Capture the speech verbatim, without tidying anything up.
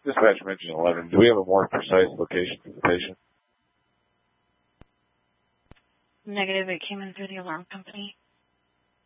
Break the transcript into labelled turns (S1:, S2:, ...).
S1: Dispatch mentioned eleven. Do we have a more precise location for the patient?
S2: Negative. It came in through the alarm company.